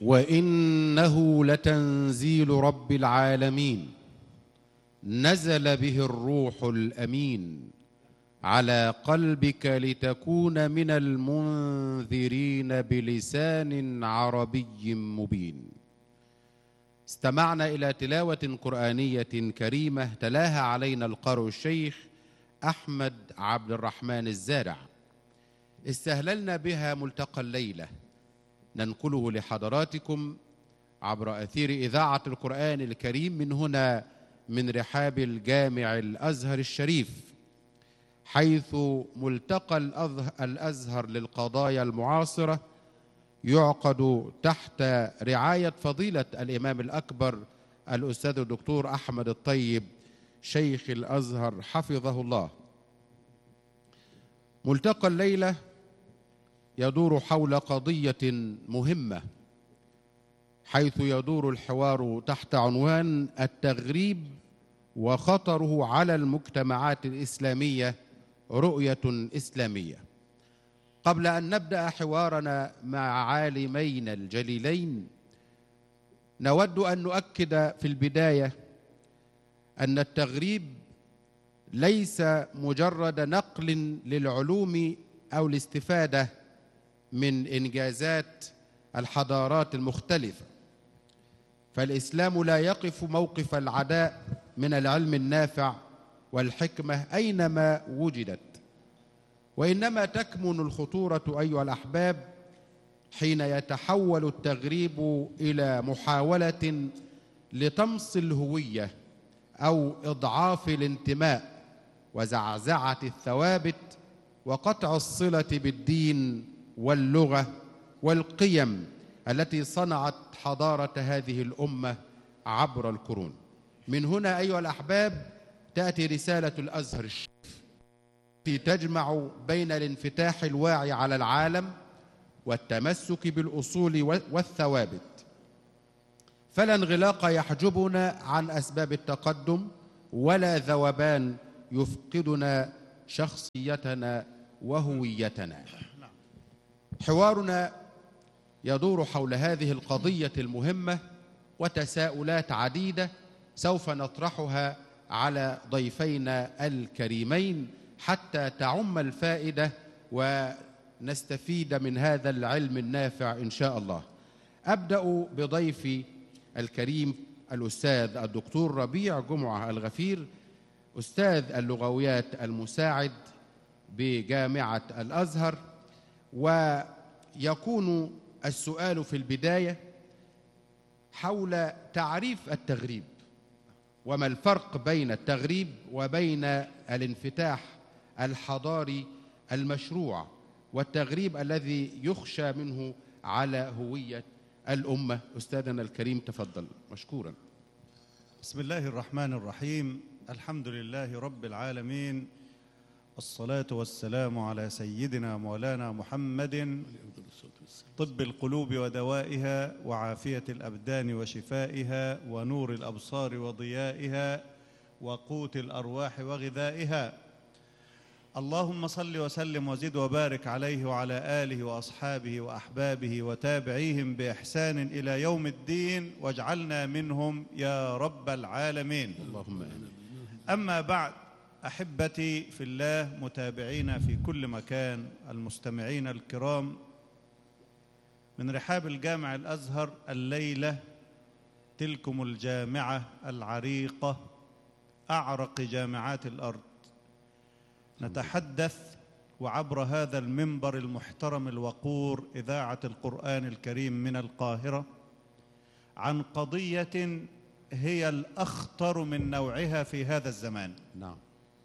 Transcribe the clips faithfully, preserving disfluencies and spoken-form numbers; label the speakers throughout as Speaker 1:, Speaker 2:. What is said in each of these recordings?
Speaker 1: وإنه لتنزيل رب العالمين نزل به الروح الأمين على قلبك لتكون من المنذرين بلسان عربي مبين. استمعنا إلى تلاوة قرآنية كريمة تلاها علينا القارئ الشيخ أحمد عبد الرحمن الزارع، استهللنا بها ملتقى الليلة ننقله لحضراتكم عبر أثير إذاعة القرآن الكريم من هنا من رحاب الجامع الأزهر الشريف، حيث ملتقى الأزهر للقضايا المعاصرة يعقد تحت رعاية فضيلة الإمام الأكبر الأستاذ الدكتور أحمد الطيب شيخ الأزهر حفظه الله. ملتقى الليلة يدور حول قضية مهمة، حيث يدور الحوار تحت عنوان التغريب وخطره على المجتمعات الإسلامية رؤية إسلامية. قبل أن نبدأ حوارنا مع عالمين الجليلين، نود أن نؤكد في البداية أن التغريب ليس مجرد نقل للعلوم أو الاستفادة من إنجازات الحضارات المختلفة، فالإسلام لا يقف موقف العداء من العلم النافع والحكمة أينما وجدت، وإنما تكمن الخطورة أيها الأحباب حين يتحول التغريب إلى محاولة لطمس الهوية أو إضعاف الانتماء وزعزعة الثوابت وقطع الصلة بالدين واللغة والقيم التي صنعت حضارة هذه الأمة عبر القرون. من هنا أيها الأحباب تأتي رسالة الأزهر الشريف التي تجمع بين الانفتاح الواعي على العالم والتمسك بالأصول والثوابت، فلا انغلاق يحجبنا عن أسباب التقدم ولا ذوبان يفقدنا شخصيتنا وهويتنا. حوارنا يدور حول هذه القضية المهمة وتساؤلات عديدة سوف نطرحها على ضيفينا الكريمين حتى تعم الفائدة ونستفيد من هذا العلم النافع إن شاء الله. أبدأ بضيفي الكريم الأستاذ الدكتور ربيع جمعة الغفير، أستاذ اللغويات المساعد بجامعة الأزهر. ويكون السؤال في البداية حول تعريف التغريب، وما الفرق بين التغريب وبين الانفتاح الحضاري المشروع والتغريب الذي يخشى منه على هوية الأمة. أستاذنا الكريم تفضل مشكورا.
Speaker 2: بسم الله الرحمن الرحيم، الحمد لله رب العالمين، الصلاة والسلام على سيدنا مولانا محمد طب القلوب ودوائها وعافية الأبدان وشفائها ونور الأبصار وضيائها وقوت الأرواح وغذائها. اللهم صل وسلم وزد وبارك عليه وعلى آله وأصحابه وأحبابه وتابعيهم بإحسان إلى يوم الدين، واجعلنا منهم يا رب العالمين.
Speaker 1: اللهم آمين.
Speaker 2: أما بعد، أحبتي في الله متابعينا في كل مكان، المستمعين الكرام، من رحاب الجامع الأزهر الليلة تلكم الجامعة العريقة أعرق جامعات الأرض، نتحدث وعبر هذا المنبر المحترم الوقور إذاعة القرآن الكريم من القاهرة عن قضية هي الأخطر من نوعها في هذا الزمان.
Speaker 1: نعم.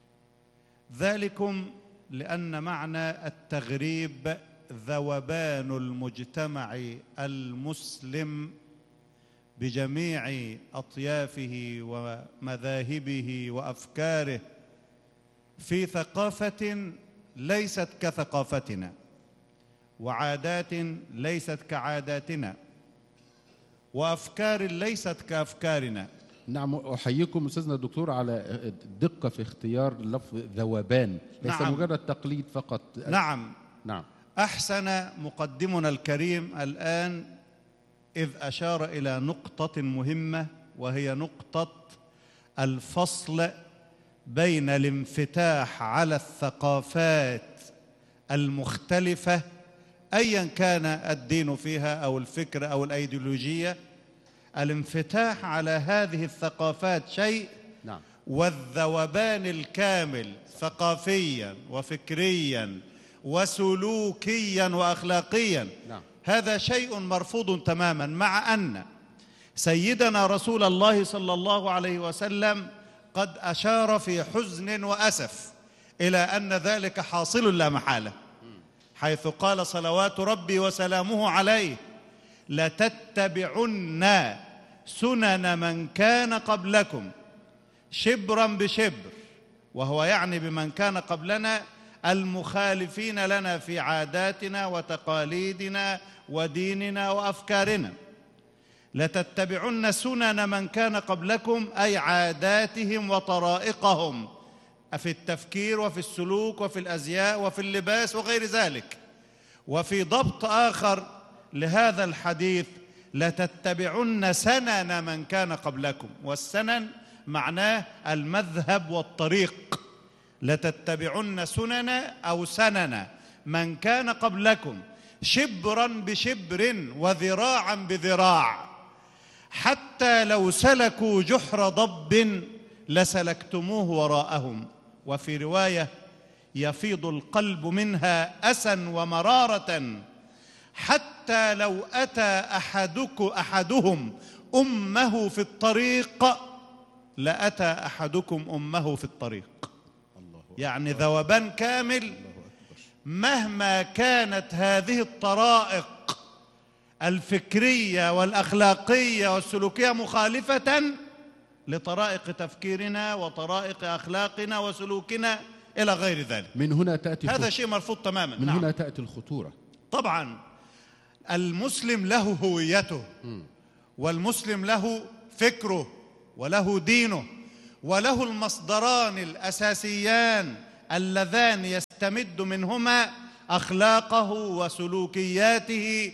Speaker 2: ذلكم لأن معنى التغريب ذوبان المجتمع المسلم بجميع أطيافه ومذاهبه وأفكاره في ثقافة ليست كثقافتنا، وعادات ليست كعاداتنا، وأفكار ليست كأفكارنا.
Speaker 1: نعم، أحييكم أستاذنا الدكتور على الدقة في اختيار لفظ ذوبان، ليس
Speaker 2: نعم.
Speaker 1: مجرد تقليد فقط.
Speaker 2: نعم
Speaker 1: نعم.
Speaker 2: أحسن مقدمنا الكريم الآن إذ أشار إلى نقطة مهمة، وهي نقطة الفصل بين الانفتاح على الثقافات المختلفة أيا كان الدين فيها أو الفكر أو الأيديولوجية. الانفتاح على هذه الثقافات شيء،
Speaker 1: نعم.
Speaker 2: والذوبان الكامل ثقافيا وفكريا وسلوكيا وأخلاقيا،
Speaker 1: نعم.
Speaker 2: هذا شيء مرفوض تماما، مع أن سيدنا رسول الله صلى الله عليه وسلم قد أشار في حزن وأسف إلى أن ذلك حاصل لا محالة، حيث قال صلوات ربي وسلامه عليه: لتتبعن سنن من كان قبلكم شبرا بشبر، وهو يعني بمن كان قبلنا المخالفين لنا في عاداتنا وتقاليدنا وديننا وأفكارنا. لتتبعن سنن من كان قبلكم، أي عاداتهم وطرائقهم في التفكير وفي السلوك وفي الأزياء وفي اللباس وغير ذلك. وفي ضبط آخر لهذا الحديث: لتتبعن سنن من كان قبلكم، والسنن معناه المذهب والطريق. لتتبعن سنن أو سنن من كان قبلكم شبرا بشبر وذراعا بذراع، حتى لو سلكوا جحر ضب لسلكتموه وراءهم. وفي رواية: يفيض القلب منها أسا ومرارة، حتى لو أتى أحدك أحدهم أمه في الطريق لأتى أحدكم أمه في الطريق. يعني ذوبان كامل، مهما كانت هذه الطرائق الفكرية والأخلاقية والسلوكية مخالفة لطرائق تفكيرنا وطرائق أخلاقنا وسلوكنا إلى غير ذلك.
Speaker 1: من هنا تأتي
Speaker 2: هذا شيء مرفوض تماما.
Speaker 1: من
Speaker 2: نعم.
Speaker 1: هنا تأتي الخطورة.
Speaker 2: طبعا المسلم له هويته، والمسلم له فكره وله دينه، وله المصدران الأساسيان اللذان يستمد منهما أخلاقه وسلوكياته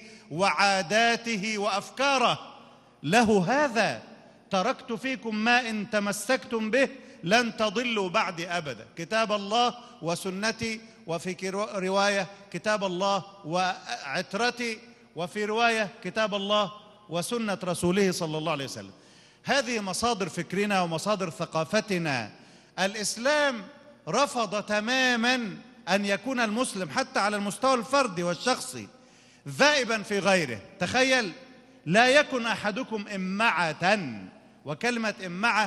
Speaker 2: وعاداته وأفكاره. له هذا: تركت فيكم ما إن تمسكتم به لن تضلوا بعد أبدا، كتاب الله وسنتي، وفي رواية كتاب الله وعترتي، وفي رواية كتاب الله وسنة رسوله صلى الله عليه وسلم. هذه مصادر فكرنا ومصادر ثقافتنا. الإسلام رفض تماما أن يكون المسلم حتى على المستوى الفردي والشخصي ذائبا في غيره. تخيل: لا يكن أحدكم إمعة، وكلمة إمعة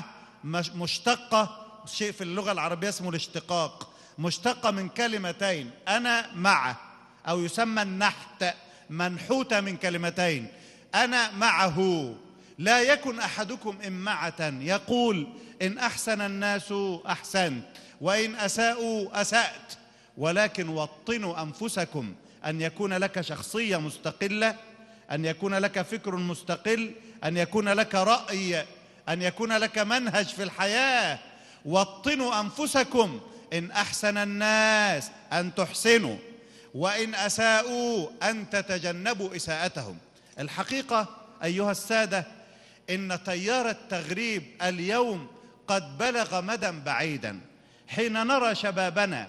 Speaker 2: مشتقة، شيء في اللغة العربية اسمه الاشتقاق، مشتقة من كلمتين: أنا معه، أو يسمى النحت، منحوتة من كلمتين: أنا معه. لا يكن أحدكم إمعة، يقول: إن أحسن الناس أحسنت، وإن أساءوا أسأت، ولكن وطنوا أنفسكم أن يكون لك شخصية مستقلة، أن يكون لك فكر مستقل، أن يكون لك رأي، أن يكون لك منهج في الحياة. وطنوا أنفسكم، إن أحسن الناس أن تحسنوا، وإن أساءوا أن تتجنبوا إساءتهم. الحقيقة أيها السادة، إن تيار التغريب اليوم قد بلغ مدى بعيدا، حين نرى شبابنا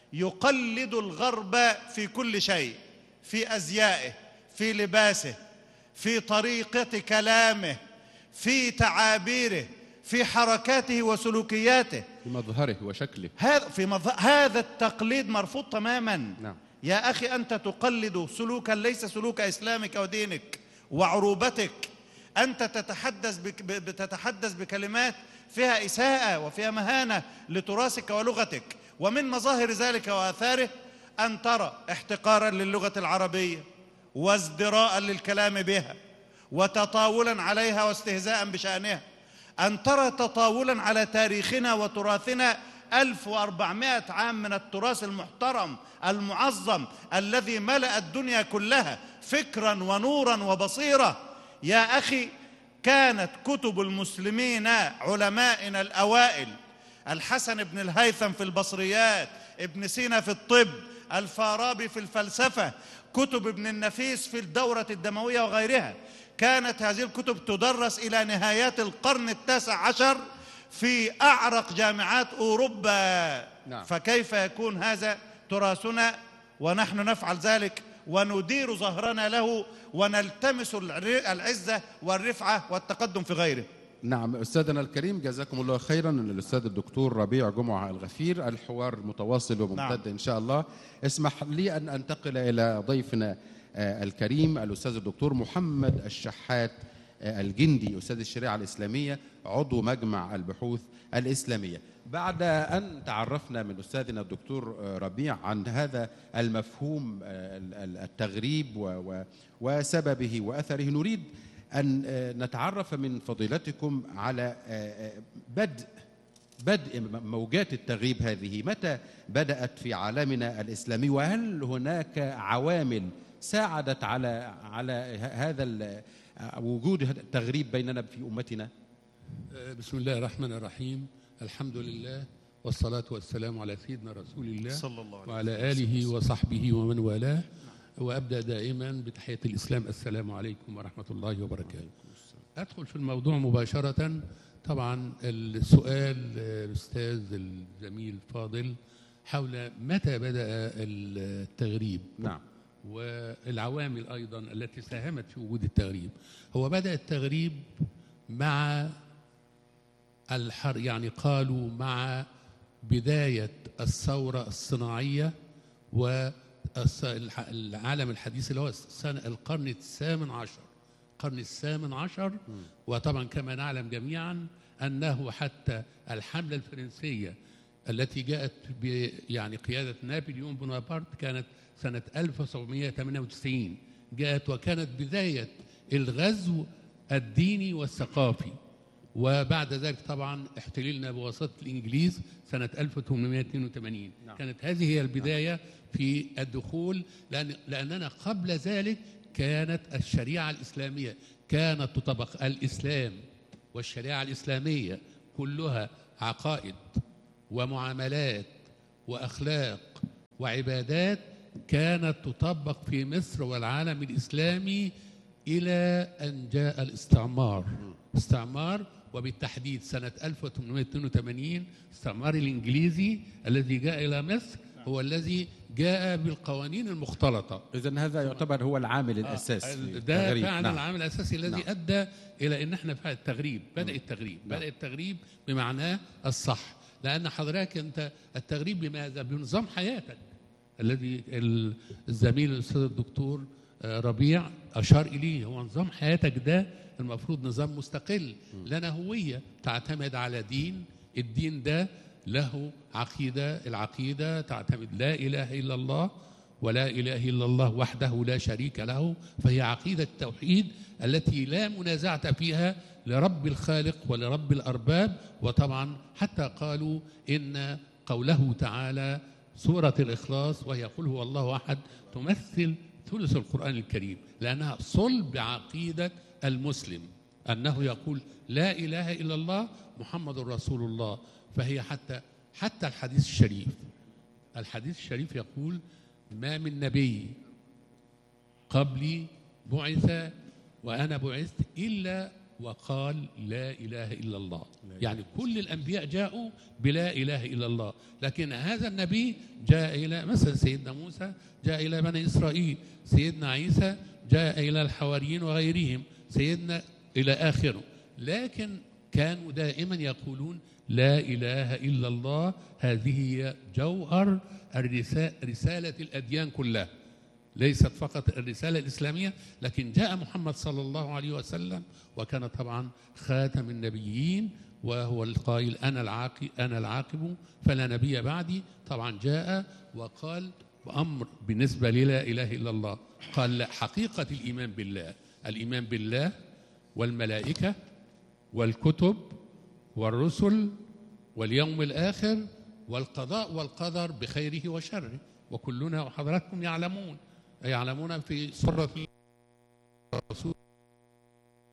Speaker 2: يقلد الغرب في كل شيء، في أزيائه، في لباسه، في طريقة كلامه، في تعابيره، في حركاته وسلوكياته،
Speaker 1: في مظهره وشكله.
Speaker 2: هذا في مظهر هذا التقليد مرفوض تماما.
Speaker 1: نعم.
Speaker 2: يا أخي، أنت تقلد سلوكا ليس سلوك إسلامك ودينك وعروبتك. أنت تتحدث بك بتتحدث بكلمات فيها إساءة وفيها مهانة لتراثك ولغتك. ومن مظاهر ذلك وآثاره أن ترى احتقارا للغة العربية، وازدراء للكلام بها، وتطاولا عليها واستهزاء بشأنها. أن ترى تطاولا على تاريخنا وتراثنا، ألف وأربعمائة عام من التراث المحترم المعظم الذي ملأ الدنيا كلها فكرا ونورا وبصيرة. يا أخي، كانت كتب المسلمين علمائنا الأوائل: الحسن بن الهيثم في البصريات، ابن سينا في الطب، الفارابي في الفلسفة، كتب ابن النفيس في الدورة الدموية وغيرها. كانت هذه الكتب تدرس إلى نهايات القرن التاسع عشر في أعرق جامعات أوروبا.
Speaker 1: نعم.
Speaker 2: فكيف يكون هذا تراثنا ونحن نفعل ذلك وندير ظهرنا له ونلتمس العزة والرفعة والتقدم في غيره؟
Speaker 1: نعم أستاذنا الكريم، جزاكم الله خيرا. الأستاذ الدكتور ربيع جمعة الغفير، الحوار متواصل وممتد. نعم. إن شاء الله. اسمح لي أن أنتقل إلى ضيفنا الكريم الأستاذ الدكتور محمد الشحات الجندي، أستاذ الشريعة الإسلامية، عضو مجمع البحوث الإسلامية. بعد أن تعرفنا من أستاذنا الدكتور ربيع عن هذا المفهوم التغريب وسببه وأثره، نريد أن نتعرف من فضيلتكم على بدء بدء موجات التغريب هذه. متى بدأت في عالمنا الإسلامي، وهل هناك عوامل ساعدت على على هذا وجود التغريب بيننا في أمتنا؟
Speaker 3: بسم الله الرحمن الرحيم. الحمد لله والصلاة والسلام على سيدنا رسول الله
Speaker 2: صلى الله عليه
Speaker 3: وعلى آله وصحبه ومن والاه. وأبدأ دائما بتحية الإسلام، السلام عليكم ورحمة الله وبركاته. أدخل في الموضوع مباشرة. طبعا السؤال الأستاذ الزميل فاضل حول متى بدأ التغريب،
Speaker 1: نعم،
Speaker 3: والعوامل أيضا التي ساهمت في وجود التغريب. هو بدأ التغريب مع الحر، يعني قالوا مع بداية الثورة الصناعية والعالم الحديث اللي هو السنة القرن الثامن عشر القرن الثامن عشر وطبعا كما نعلم جميعا أنه حتى الحملة الفرنسية التي جاءت يعني قيادة نابليون بونابرت كانت سنة ألف وسبعمائة وثمانية وتسعين، جاءت وكانت بداية الغزو الديني والثقافي. وبعد ذلك طبعا احتللنا بواسطة الإنجليز سنة ألف وثمانمائة واثنين وثمانين. نعم. كانت هذه هي البداية في الدخول، لأن لأننا قبل ذلك كانت الشريعة الإسلامية كانت تطبق. الإسلام والشريعة الإسلامية كلها عقائد ومعاملات وأخلاق وعبادات كانت تطبق في مصر والعالم الإسلامي إلى أن جاء الاستعمار. استعمار وبالتحديد سنة ألف وثمانمائة واثنين وثمانين استعمار الإنجليزي الذي جاء إلى مصر هو الذي جاء بالقوانين المختلطة.
Speaker 1: إذن هذا يعتبر هو العامل الأساسي.
Speaker 3: آه ده فعلا نعم. العامل الأساسي الذي نعم. أدى إلى أن احنا فعلا التغريب بدأ التغريب نعم. بدأ التغريب بمعناه الصح. لأن حضرتك أنت التغريب لماذا؟ بنظام حياتك الذي الزميل الأستاذ الدكتور ربيع أشار إليه. هو نظام حياتك ده المفروض نظام مستقل، لنا هوية تعتمد على دين. الدين ده له عقيدة، العقيدة تعتمد لا إله إلا الله ولا إله إلا الله وحده لا شريك له، فهي عقيدة التوحيد التي لا منازعة فيها لرب الخالق ولرب الأرباب. وطبعا حتى قالوا إن قوله تعالى سورة الإخلاص وهي قل هو الله أحد تمثل ثلث القرآن الكريم، لأنها صلب عقيدة المسلم أنه يقول لا إله إلا الله محمد رسول الله. فهي حتى حتى الحديث الشريف الحديث الشريف يقول ما من نبي قبلي بعث وأنا بعثت إلا وقال لا إله إلا الله. يعني كل الأنبياء جاءوا بلا إله إلا الله، لكن هذا النبي جاء إلى مثلا سيدنا موسى جاء إلى بني إسرائيل، سيدنا عيسى جاء إلى الحواريين وغيرهم، سيدنا إلى آخره. لكن كانوا دائما يقولون لا إله إلا الله. هذه هي جوهر رسالة الأديان كلها، ليست فقط الرسالة الإسلامية، لكن جاء محمد صلى الله عليه وسلم وكان طبعا خاتم النبيين، وهو القائل أنا العاقب أنا العاقب فلا نبي بعدي. طبعا جاء وقال بأمر بالنسبة للا إله إلا الله، قال حقيقة الإيمان بالله، الإيمان بالله والملائكة والكتب والرسل واليوم الآخر والقضاء والقدر بخيره وشره، وكلنا وحضراتكم يعلمون يعلمون في سورة الرسول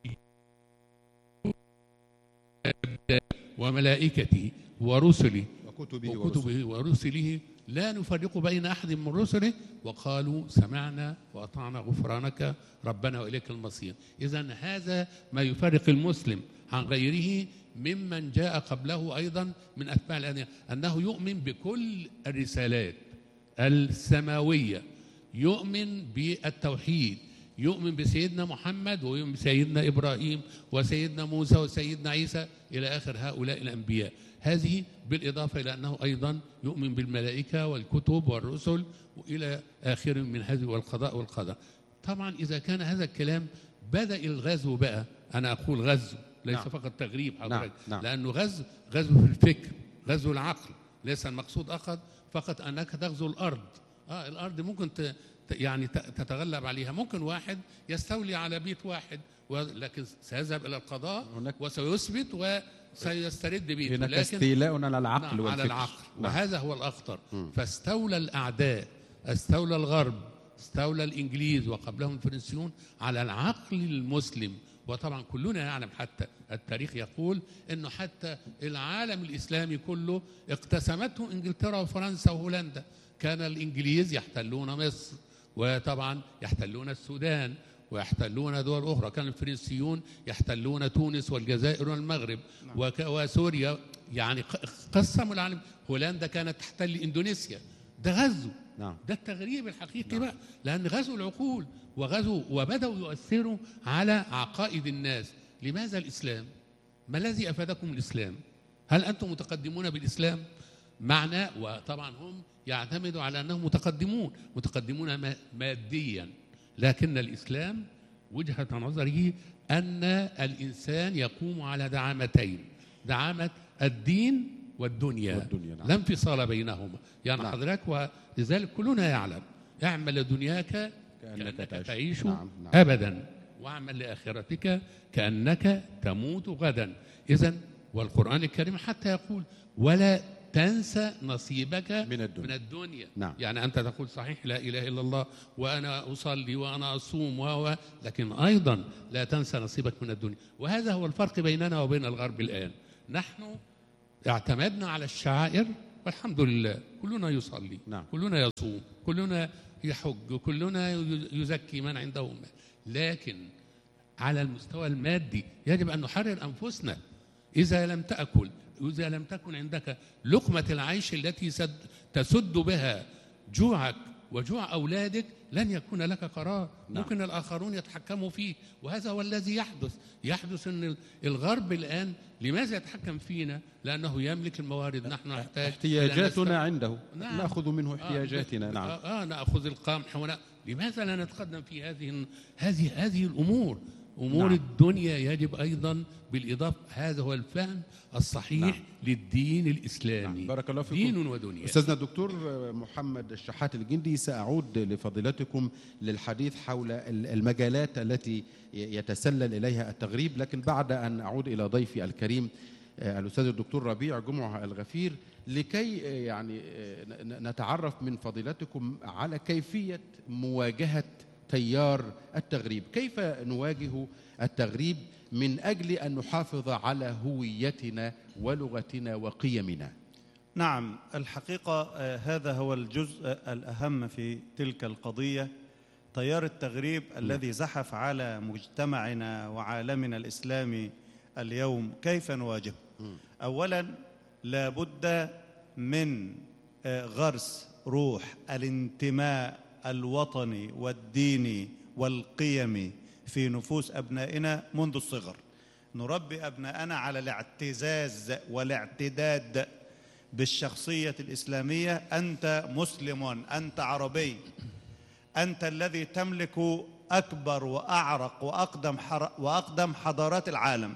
Speaker 3: وملائكته ورسله
Speaker 1: وكتبه,
Speaker 3: وكتبه ورسله لا نفرق بين أحد من رسله وقالوا سمعنا وأطعنا غفرانك ربنا وإليك المصير. إذن هذا ما يفرق المسلم عن غيره ممن جاء قبله أيضا من أتباع الأديان، أنه يؤمن بكل الرسالات السماوية، يؤمن بالتوحيد، يؤمن بسيدنا محمد ويؤمن بسيدنا إبراهيم وسيدنا موسى وسيدنا عيسى إلى آخر هؤلاء الأنبياء. هذه بالإضافة إلى أنه أيضا يؤمن بالملائكة والكتب والرسل وإلى آخر من هذه والقضاء والقدر. طبعا إذا كان هذا الكلام بدأ الغزو بقى، أنا أقول غزو ليس نعم. فقط تغريب حضرتك نعم. نعم. لأنه غزو غزو في الفكر، غزو العقل، ليس المقصود أخذ فقط أنك تغزو الأرض. آه الأرض ممكن ت يعني تتغلب عليها، ممكن واحد يستولي على بيت واحد لكن سيذهب إلى القضاء وسيثبت وسيسترد بيته.
Speaker 1: هناك استيلاء على العقل
Speaker 3: نعم
Speaker 1: والفكر.
Speaker 3: على العقل نعم. وهذا هو الأخطر.
Speaker 1: م.
Speaker 3: فاستولى الأعداء، استولى الغرب، استولى الإنجليز وقبلهم الفرنسيون على العقل المسلم. وطبعا كلنا يعلم، حتى التاريخ يقول أنه حتى العالم الإسلامي كله اقتسمته إنجلترا وفرنسا وهولندا. كان الإنجليز يحتلون مصر، وطبعا يحتلون السودان ويحتلون دول أخرى. كان الفرنسيون يحتلون تونس والجزائر والمغرب نعم. وسوريا، يعني قسموا العالم. هولندا كانت تحتل إندونيسيا. ده غزو نعم. ده التغريب الحقيقي نعم. بقى، لأن غزو العقول وغزو وبدأوا يؤثروا على عقائد الناس. لماذا الإسلام؟ ما الذي أفادكم الإسلام؟ هل أنتم متقدمون بالإسلام؟ معنى، وطبعا هم يعتمدوا على أنهم متقدمون متقدمون ماديا، لكن الإسلام وجهة نظره أن الإنسان يقوم على دعامتين، دعامة الدين والدنيا, والدنيا نعم. لا انفصال بينهما. يعني نعم. حضرتك ولذلك كلنا يعلم اعمل دنياك كأنك, كأنك تعيش نعم. نعم. أبدا، واعمل لآخرتك كأنك تموت غدا. إذن والقرآن الكريم حتى يقول ولا تنسى نصيبك من الدنيا, من الدنيا. نعم. يعني أنت تقول صحيح لا إله إلا الله وأنا أصلي وأنا أصوم و لكن أيضا لا تنسى نصيبك من الدنيا. وهذا هو الفرق بيننا وبين الغرب الآن. نحن اعتمدنا على الشعائر والحمد لله، كلنا يصلي نعم. كلنا يصوم، كلنا يحج، كلنا يزكي من عنده مال، لكن على المستوى المادي يجب أن نحرر أنفسنا. إذا لم تأكل، إذا لم تكن عندك لقمة العيش التي تسد بها جوعك وجوع أولادك لن يكون لك قرار. نعم. ممكن الآخرون يتحكموا فيه، وهذا هو الذي يحدث. يحدث أن الغرب الآن لماذا يتحكم فينا؟ لأنه يملك الموارد. نحن نحتاج
Speaker 1: احتياجاتنا عنده. نعم. نأخذ منه احتياجاتنا.
Speaker 3: آه
Speaker 1: نعم.
Speaker 3: آه نأخذ القمح ونا... لماذا لا نتقدم في هذه هذه هذه الأمور؟ أمور نعم. الدنيا يجب أيضا بالإضافة، هذا هو الفهم الصحيح نعم. للدين الإسلامي.
Speaker 1: نعم. بارك الله فيكم.
Speaker 3: دين ودنيا.
Speaker 1: أستاذنا الدكتور محمد الشحات الجندي، سأعود لفضيلتكم للحديث حول المجالات التي يتسلل إليها التغريب، لكن بعد أن أعود إلى ضيفي الكريم الأستاذ الدكتور ربيع جمعة الغفير لكي يعني نتعرف من فضيلتكم على كيفية مواجهة تيار التغريب. كيف نواجه التغريب من أجل أن نحافظ على هويتنا ولغتنا وقيمنا؟
Speaker 2: نعم، الحقيقة هذا هو الجزء الأهم في تلك القضية. تيار التغريب م. الذي زحف على مجتمعنا وعالمنا الإسلامي اليوم، كيف نواجهه؟ م. أولا لابد من غرس روح الانتماء الوطني والديني والقيمي في نفوس أبنائنا منذ الصغر. نربي أبنائنا على الاعتزاز والاعتداد بالشخصية الإسلامية. أنت مسلم، أنت عربي، أنت الذي تملك أكبر وأعرق وأقدم, وأقدم حضارات العالم،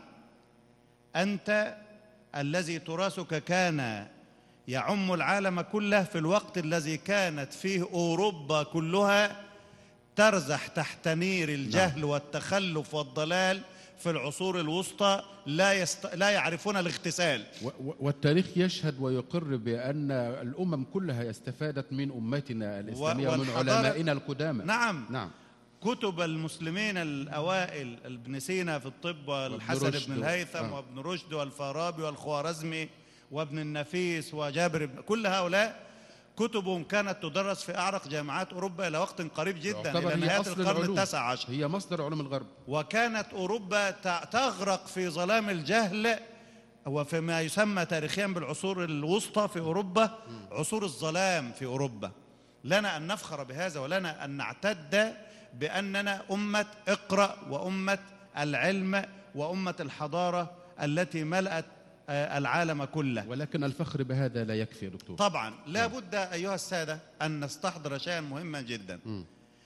Speaker 2: أنت الذي تراثك كان يعم العالم كله في الوقت الذي كانت فيه أوروبا كلها ترزح تحت نير الجهل نعم. والتخلف والضلال. في العصور الوسطى لا, يست... لا يعرفون الاغتسال.
Speaker 1: و... والتاريخ يشهد ويقر بأن الأمم كلها استفادت من أمتنا الإسلامية و... ومن علمائنا القدامى.
Speaker 2: نعم. نعم. كتب المسلمين الأوائل، ابن سينا في الطب والحسن بن الهيثم آه. وابن رشد والفارابي والخوارزمي وابن النفيس وجابر بن، كل هؤلاء كتبهم كانت تدرس في أعرق جامعات أوروبا إلى وقت قريب جدا، إلى نهاية القرن التاسع عشر.
Speaker 1: هي مصدر علوم الغرب.
Speaker 2: وكانت أوروبا تغرق في ظلام الجهل، وفيما يسمى تاريخيا بالعصور الوسطى في أوروبا، عصور الظلام في أوروبا. لنا أن نفخر بهذا، ولنا أن نعتد بأننا أمة اقرأ وأمة العلم وأمة الحضارة التي ملأت العالم كله.
Speaker 1: ولكن الفخر بهذا لا يكفي يا دكتور.
Speaker 2: طبعا لا بد أيها السادة أن نستحضر شيئا مهما جدا، م.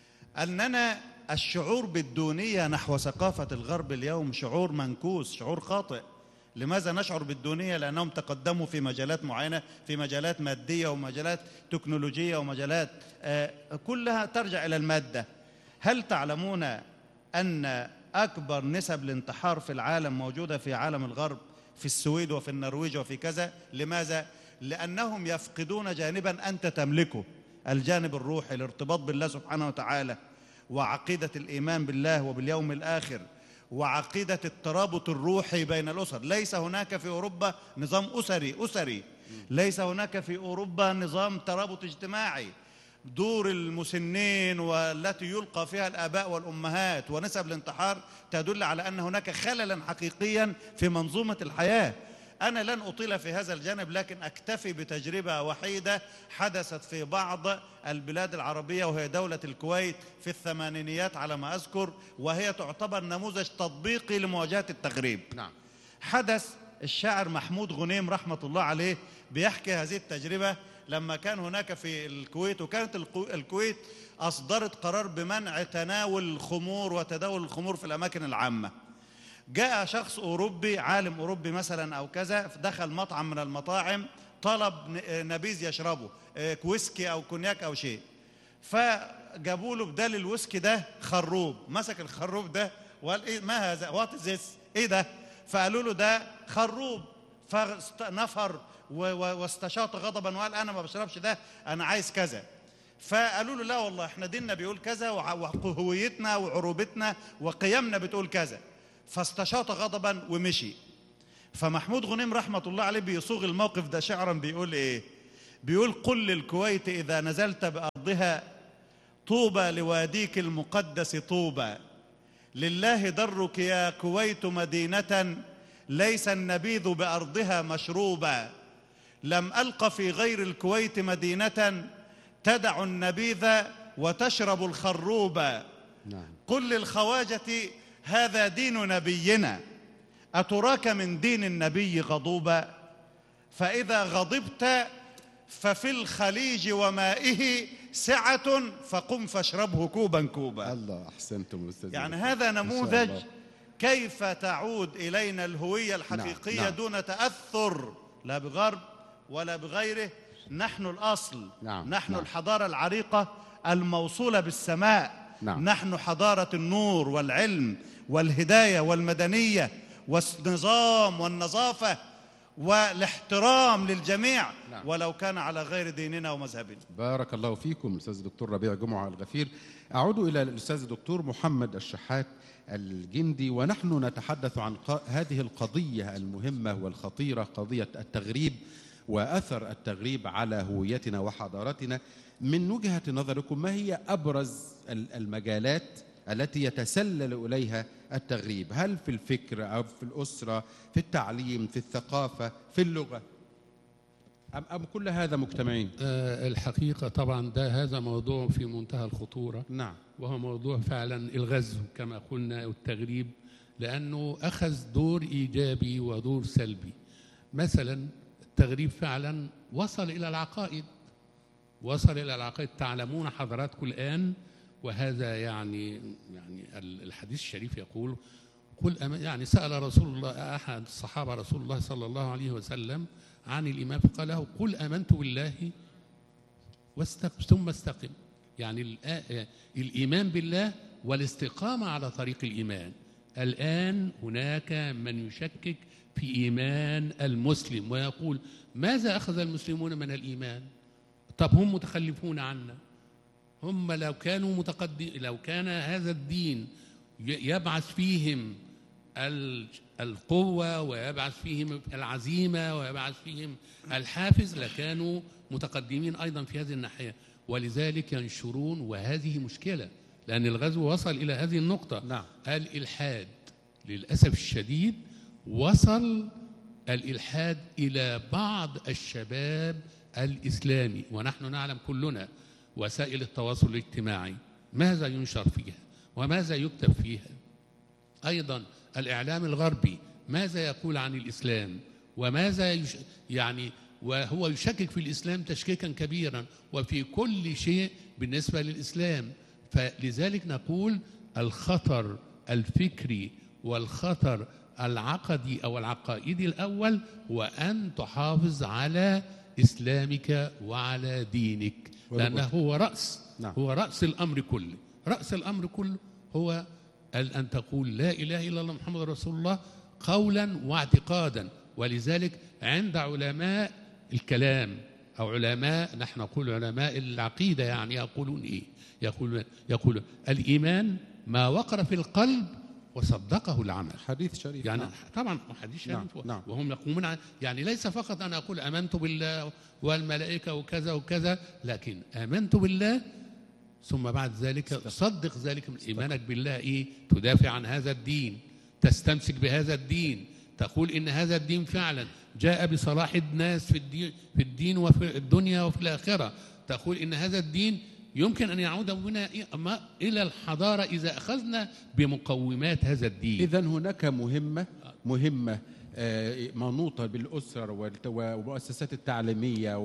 Speaker 2: أننا الشعور بالدونية نحو ثقافة الغرب اليوم شعور منكوس، شعور خاطئ. لماذا نشعر بالدونية؟ لأنهم تقدموا في مجالات معينة، في مجالات مادية ومجالات تكنولوجية ومجالات آه كلها ترجع إلى المادة. هل تعلمون أن أكبر نسب الانتحار في العالم موجودة في عالم الغرب، في السويد وفي النرويج وفي كذا؟ لماذا؟ لأنهم يفقدون جانبا أنت تملكه، الجانب الروحي، الارتباط بالله سبحانه وتعالى، وعقيدة الإيمان بالله وباليوم الآخر، وعقيدة الترابط الروحي بين الأسر. ليس هناك في أوروبا نظام أسري أسري ليس هناك في أوروبا نظام ترابط اجتماعي. دور المسنين والتي يلقى فيها الآباء والأمهات ونسب الانتحار تدل على أن هناك خللا حقيقيا في منظومة الحياة. أنا لن أطيل في هذا الجانب، لكن أكتفي بتجربة وحيدة حدثت في بعض البلاد العربية، وهي دولة الكويت في الثمانينيات على ما أذكر، وهي تعتبر نموذج تطبيقي لمواجهة التغريب.
Speaker 1: نعم.
Speaker 2: حدث الشاعر محمود غنيم رحمة الله عليه بيحكي هذه التجربة لما كان هناك في الكويت، وكانت الكويت أصدرت قرار بمنع تناول الخمور وتداول الخمور في الأماكن العامة. جاء شخص أوروبي، عالم أوروبي مثلا أو كذا، دخل مطعم من المطاعم، طلب نبيذ يشربه، ويسكي أو كونياك أو شيء، فجابوا له بدال الويسكي ده خروب. مسك الخروب ده وقال إيه ما هذا؟ وات ذس؟ إيه ده؟ فقالوا له ده خروب، فنفر واستشاط غضبا وقال أنا ما بشربش ده، أنا عايز كذا. فقالوا له لا والله احنا ديننا بيقول كذا، وهويتنا وعروبتنا وقيمنا بتقول كذا. فاستشاط غضبا ومشي. فمحمود غنيم رحمة الله عليه بيصوغ الموقف ده شعرا، بيقول ايه؟ بيقول قل للكويت إذا نزلت بأرضها طوبى لواديك المقدس طوبى، لله درك يا كويت مدينة ليس النبيذ بأرضها مشروبا، لم ألق في غير الكويت مدينة تدع النبيذ وتشرب الخروبا.
Speaker 1: نعم.
Speaker 2: قل للخواجة هذا دين نبينا، أتراك من دين النبي غضوبا؟ فإذا غضبت ففي الخليج ومائه سعة فقم فاشربه كوبا كوبا.
Speaker 1: الله أحسنتم أستاذ.
Speaker 2: يعني هذا نموذج كيف تعود إلينا الهوية الحقيقية. نعم. دون تأثر لا بغرب ولا بغيره. نحن الأصل.
Speaker 1: نعم.
Speaker 2: نحن
Speaker 1: نعم.
Speaker 2: الحضارة العريقة الموصولة بالسماء.
Speaker 1: نعم.
Speaker 2: نحن حضارة النور والعلم والهداية والمدنية والنظام والنظافة والاحترام للجميع. نعم. ولو كان على غير ديننا ومذهبنا.
Speaker 1: بارك الله فيكم أستاذ الدكتور ربيع جمعة الغفير. أعود إلى الأستاذ الدكتور محمد الشحات الجندي، ونحن نتحدث عن هذه القضية المهمة والخطيرة، قضية التغريب وأثر التغريب على هويتنا وحضارتنا. من وجهة نظركم ما هي أبرز المجالات التي يتسلل إليها التغريب؟ هل في الفكر أو في الأسرة، في التعليم، في الثقافة، في اللغة، أم, أم كل هذا مجتمعين؟
Speaker 3: أه الحقيقة طبعا ده هذا موضوع في منتهى الخطورة.
Speaker 1: نعم.
Speaker 3: وهو موضوع فعلا الغزو كما قلنا والتغريب، لأنه أخذ دور إيجابي ودور سلبي. مثلا التغريب فعلا وصل إلى العقائد، وصل إلى العقائد. تعلمون حضراتكم الآن، وهذا يعني يعني الحديث الشريف يقول قل يعني سأل رسول الله أحد الصحابة رسول الله صلى الله عليه وسلم عن الإيمان، فقال له قل آمنت بالله ثم استقم. يعني الإيمان بالله والاستقامة على طريق الإيمان. الآن هناك من يشكك في إيمان المسلم ويقول ماذا أخذ المسلمون من الإيمان؟ طب هم متخلفون عنا. هم لو كانوا متقدم، لو كان هذا الدين يبعث فيهم القوة ويبعث فيهم العزيمة ويبعث فيهم الحافز لكانوا متقدمين أيضا في هذه الناحية، ولذلك ينشرون، وهذه مشكلة لأن الغزو وصل إلى هذه النقطة.
Speaker 1: نعم.
Speaker 3: الإلحاد للأسف الشديد وصل الإلحاد إلى بعض الشباب الإسلامي، ونحن نعلم كلنا وسائل التواصل الاجتماعي ماذا ينشر فيها وماذا يكتب فيها. أيضا الإعلام الغربي ماذا يقول عن الإسلام وماذا يش... يعني وهو يشكك في الإسلام تشكيكا كبيرا وفي كل شيء بالنسبة للإسلام. فلذلك نقول الخطر الفكري والخطر العقدي أو العقائدي الأول وأن تحافظ على إسلامك وعلى دينك، لأنه هو رأس
Speaker 1: نعم.
Speaker 3: هو رأس الأمر كله. رأس الأمر كله هو أن تقول لا إله إلا الله محمد رسول الله قولا واعتقادا. ولذلك عند علماء الكلام أو علماء، نحن نقول علماء العقيدة، يعني يقولون إيه؟ يقولون يقول الإيمان ما وقر في القلب وصدقه العمل.
Speaker 1: حديث شريف
Speaker 3: يعني
Speaker 1: نعم.
Speaker 3: طبعا حديث شريف.
Speaker 1: نعم. نعم.
Speaker 3: وهم يقومون عن يعني ليس فقط أنا أقول آمنت بالله والملائكة وكذا وكذا، لكن آمنت بالله ثم بعد ذلك صدق ذلك من إيمانك بالله إيه؟ تدافع عن هذا الدين، تستمسك بهذا الدين، تقول إن هذا الدين فعلا جاء بصلاح الناس في الدين في الدين وفي الدنيا وفي الآخرة، تقول إن هذا الدين يمكن أن يعود بنا إلى الحضارة إذا أخذنا بمقومات هذا الدين.
Speaker 1: إذن هناك مهمة مهمة منوطة بالأسر والمؤسسات التعليمية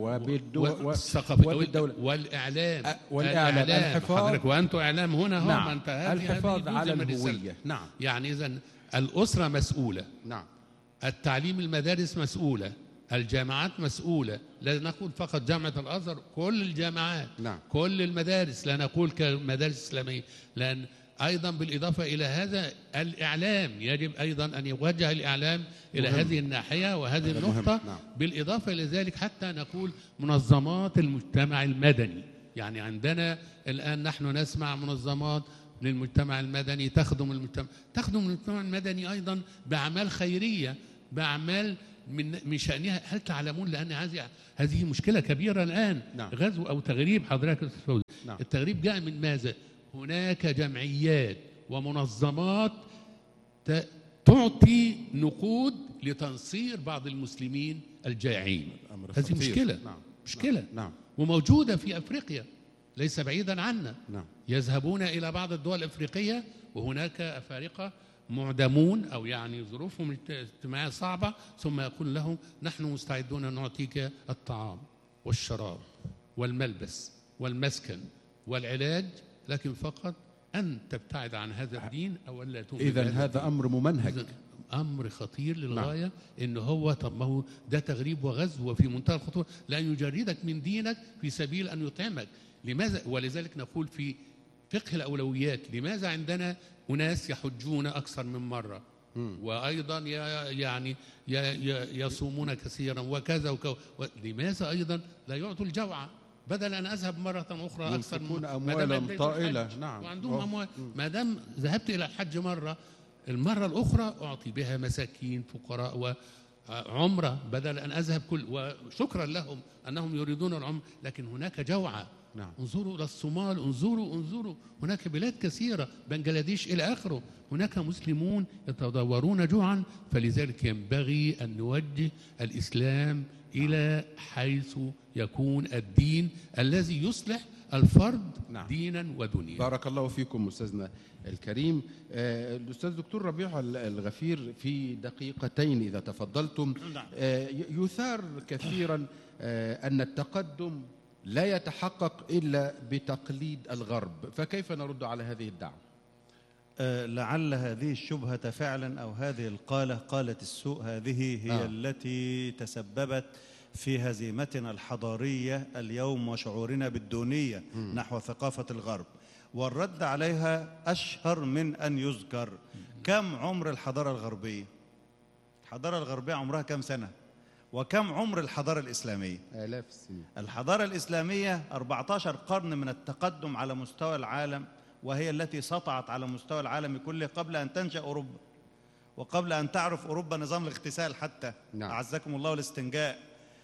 Speaker 3: والدولة والإعلام
Speaker 1: والإعلام الحفاظ،
Speaker 3: وأنتم إعلام هنا هم.
Speaker 1: نعم.
Speaker 3: أنت
Speaker 1: الحفاظ على الهوية. نعم.
Speaker 3: يعني إذن الأسرة مسؤولة.
Speaker 1: نعم.
Speaker 3: التعليم المدارس مسؤولة، الجامعات مسؤولة، لا نقول فقط جامعة الأزهر، كل الجامعات.
Speaker 1: نعم.
Speaker 3: كل المدارس، لا نقول كمدارس إسلامية، لأن أيضا بالإضافة إلى هذا الإعلام يجب أيضا أن يوجه الإعلام إلى مهم. هذه الناحية وهذه النقطة. نعم. بالإضافة إلى ذلك حتى نقول منظمات المجتمع المدني، يعني عندنا الآن نحن نسمع منظمات للمجتمع المدني تخدم المجتمع تخدم المجتمع المدني أيضا بأعمال خيرية، بأعمال من من شأنها. هل تعلمون لأن هذه هذه مشكلة كبيرة الآن. نعم. غزو أو تغريب حضرتك أستاذ فوزي. نعم. التغريب جاء من ماذا؟ هناك جمعيات ومنظمات تعطي نقود لتنصير بعض المسلمين الجائعين. هذه مشكلة. نعم. مشكلة. نعم. وموجودة في أفريقيا ليس بعيدا عنا. نعم. يذهبون إلى بعض الدول الأفريقية وهناك أفارقة معدمون أو يعني ظروفهم الاجتماعية صعبة، ثم يقول لهم نحن مستعدون أن نعطيك الطعام والشراب والملبس والمسكن والعلاج، لكن فقط أن تبتعد عن هذا الدين أو لا تؤمن.
Speaker 1: إذن هذا أمر ممنهج،
Speaker 3: أمر خطير للغاية. نعم. إنه هو طب ما هو ده تغريب وغزو وفي منتهى الخطورة، لأن يجردك من دينك في سبيل أن يطعمك. لماذا؟ ولذلك نقول في فقه الأولويات لماذا عندنا أناس يحجون أكثر من مرة م. وأيضا يعني يصومون كثيرا وكذا وكذا، لماذا أيضا لا يعطوا الجوعة بدل أن أذهب مرة أخرى أكثر
Speaker 1: من أموالهم طائلة. نعم.
Speaker 3: وعندهم أموال. ما دام ذهبت إلى الحج مرة، المرة الأخرى أعطي بها مساكين فقراء وعمرة بدل أن أذهب كل. وشكرا لهم أنهم يريدون العمر، لكن هناك جوعة. نعم. انظروا إلى الصومال، انظروا انظروا هناك بلاد كثيرة، بنجلاديش إلى آخره، هناك مسلمون يتضورون جوعا. فلذلك ينبغي أن نوجه الإسلام إلى حيث يكون الدين الذي يصلح الفرد. نعم. دينا ودنيا.
Speaker 1: بارك الله فيكم أستاذنا الكريم. آه الأستاذ دكتور ربيع الغفير، في دقيقتين إذا تفضلتم. نعم. آه يثار كثيرا آه أن التقدم لا يتحقق إلا بتقليد الغرب، فكيف نرد على هذه الدعوة؟
Speaker 2: أه لعل هذه الشبهة فعلا أو هذه القالة قالة السوء هذه هي آه. التي تسببت في هزيمتنا الحضارية اليوم وشعورنا بالدونية م. نحو ثقافة الغرب، والرد عليها أشهر من أن يذكر. كم عمر الحضارة الغربية؟ الحضارة الغربية عمرها كم سنة؟ وكم عمر الحضارة الإسلامية؟
Speaker 1: آلاف السنين.
Speaker 2: الحضارة الإسلامية أربعة عشر قرن من التقدم على مستوى العالم، وهي التي سطعت على مستوى العالم كله قبل أن تنشأ أوروبا. وقبل أن تعرف أوروبا نظام الاغتسال حتى،
Speaker 1: نعم.
Speaker 2: أعزكم الله، والاستنجاء.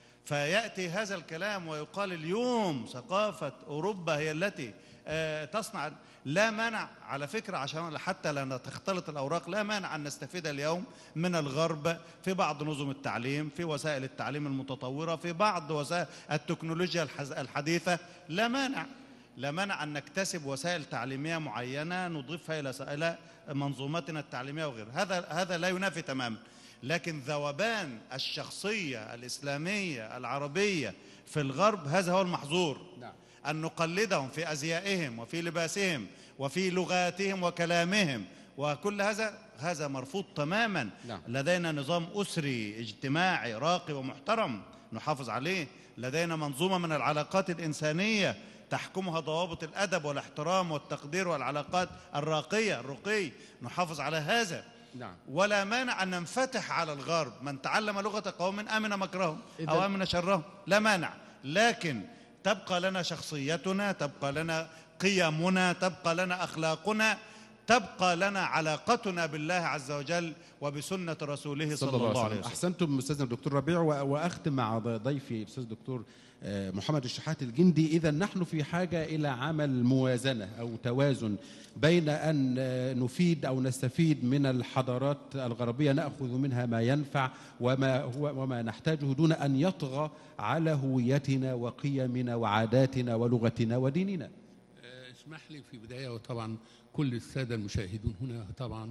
Speaker 2: فيأتي هذا الكلام ويقال اليوم ثقافة أوروبا هي التي آه تصنع. لا مانع على فكرة، عشان حتى لا تختلط الأوراق، لا مانع أن نستفيد اليوم من الغرب في بعض نظم التعليم، في وسائل التعليم المتطورة، في بعض وسائل التكنولوجيا الحديثة. لا مانع لا مانع أن نكتسب وسائل تعليمية معينة نضيفها إلى إلى منظومتنا التعليمية وغيرها. هذا هذا لا ينافي تماما. لكن ذوبان الشخصية الإسلامية العربية في الغرب هذا هو المحظور.
Speaker 1: نعم.
Speaker 2: أن نقلدهم في أزيائهم وفي لباسهم وفي لغاتهم وكلامهم، وكل هذا هذا مرفوض تماما.
Speaker 1: نعم.
Speaker 2: لدينا نظام أسري اجتماعي راقي ومحترم نحافظ عليه. لدينا منظومة من العلاقات الإنسانية تحكمها ضوابط الأدب والاحترام والتقدير والعلاقات الراقية الرقي، نحافظ على هذا.
Speaker 1: نعم.
Speaker 2: ولا مانع أن ننفتح على الغرب. من تعلم لغة قوم آمن مكرهم أو آمن شرهم، لا مانع. لكن تبقى لنا شخصيتنا، تبقى لنا قيمنا، تبقى لنا أخلاقنا، تبقى لنا علاقتنا بالله عز وجل وبسنة رسوله صلى, صلى الله عليه وسلم.
Speaker 1: أحسنتم أستاذنا الدكتور ربيع. وأختم مع ضيفي الأستاذ الدكتور محمد الشحات الجندي. إذا نحن في حاجة إلى عمل موازنة أو توازن بين أن نفيد أو نستفيد من الحضارات الغربية، نأخذ منها ما ينفع وما هو وما نحتاجه، دون أن يطغى على هويتنا وقيمنا وعاداتنا ولغتنا وديننا.
Speaker 3: اسمح لي في بداية، وطبعا كل السادة المشاهدون هنا طبعا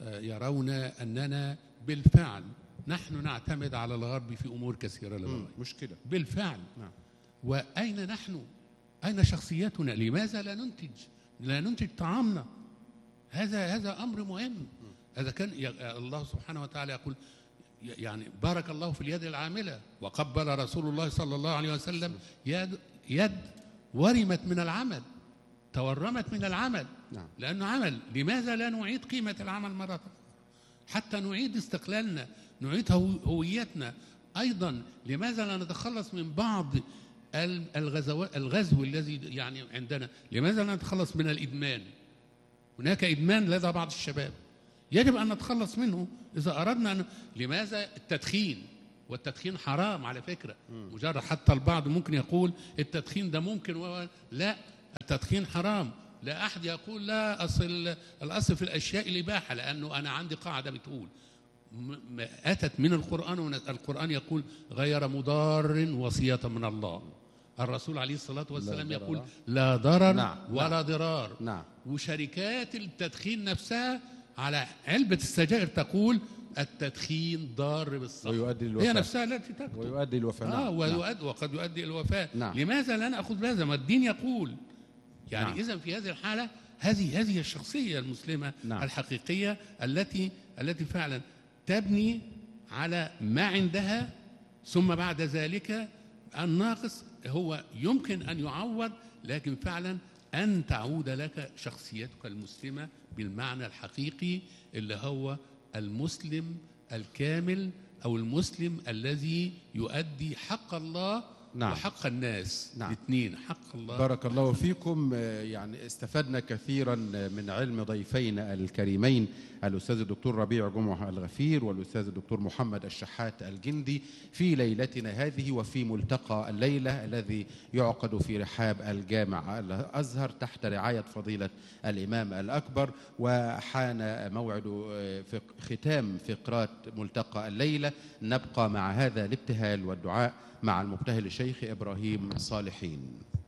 Speaker 3: يرون أننا بالفعل نحن نعتمد على الغرب في أمور كثيرة للغاية.
Speaker 1: مشكلة
Speaker 3: بالفعل.
Speaker 1: نعم.
Speaker 3: وأين نحن؟ أين شخصيتنا؟ لماذا لا ننتج لا ننتج طعامنا؟ هذا هذا أمر مهم. هذا كان الله سبحانه وتعالى يقول يعني بارك الله في اليد العاملة، وقبل رسول الله صلى الله عليه وسلم يد يد ورمت من العمل، تورمت من العمل.
Speaker 1: نعم.
Speaker 3: لأنه عمل. لماذا لا نعيد قيمة العمل مرة حتى نعيد استقلالنا، نعيد هويتنا؟ أيضا لماذا لا نتخلص من بعض الغزو الغزو الذي يعني عندنا؟ لماذا لا نتخلص من الإدمان؟ هناك إدمان لدى بعض الشباب يجب أن نتخلص منه إذا أردنا أن. لماذا التدخين؟ والتدخين حرام على فكرة. مجرد حتى البعض ممكن يقول التدخين ده ممكن و... لا، التدخين حرام. لا أحد يقول لا، أصل الأصل في الأشياء الإباحة، لأنه أنا عندي قاعدة بتقول أتت من القرآن، والقرآن يقول غير مضار وصية من الله. الرسول عليه الصلاة والسلام يقول لا ضرر
Speaker 1: نعم.
Speaker 3: ولا
Speaker 1: نعم.
Speaker 3: ضرار.
Speaker 1: نعم.
Speaker 3: وشركات التدخين نفسها على علبة السجائر تقول التدخين ضار بالصحة،
Speaker 1: ويؤدي للوفاة.
Speaker 3: هي نفسها التي تكتب
Speaker 1: ويؤدي للوفاة.
Speaker 3: آه
Speaker 1: نعم.
Speaker 3: ويؤدي وقد يؤدي إلى الوفاة.
Speaker 1: نعم.
Speaker 3: لماذا لا نأخذ بهذا؟ ما الدين يقول. يعني
Speaker 1: نعم.
Speaker 3: إذن في هذه الحالة هذه هذه الشخصية المسلمة. نعم. الحقيقية التي التي فعلا تبني على ما عندها، ثم بعد ذلك الناقص هو يمكن أن يعوض، لكن فعلا أن تعود لك شخصيتك المسلمة بالمعنى الحقيقي اللي هو المسلم الكامل، أو المسلم الذي يؤدي حق الله. نعم. وحق الناس. نعم. الاثنين، حق الله.
Speaker 1: بارك الله فيكم. يعني استفدنا كثيرا من علم ضيفينا الكريمين الأستاذ الدكتور ربيع جمعة الغفير والأستاذ الدكتور محمد الشحات الجندي في ليلتنا هذه، وفي ملتقى الليلة الذي يعقد في رحاب الجامع الأزهر تحت رعاية فضيلة الإمام الأكبر. وحان موعد ختام فقرات ملتقى الليلة. نبقى مع هذا الابتهال والدعاء مع المبتهل الشيخ إبراهيم صالحين.